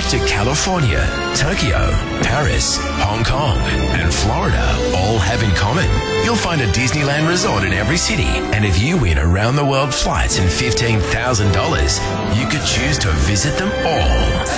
to California, Tokyo, Paris, Hong Kong, and Florida all have in common. You'll find a Disneyland resort in every city, and if you win around the world flights and $15,000, you could choose to visit them all.